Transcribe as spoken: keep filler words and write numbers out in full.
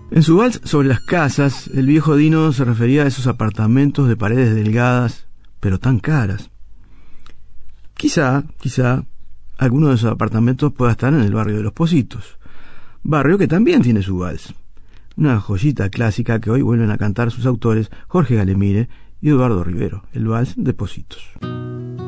En su vals sobre las casas, el viejo Dino se refería a esos apartamentos de paredes delgadas, pero tan caras. Quizá, quizá, alguno de esos apartamentos pueda estar en el barrio de Los Pocitos, barrio que también tiene su vals. Una joyita clásica que hoy vuelven a cantar sus autores Jorge Galemire y Eduardo Rivero, el vals de Pocitos.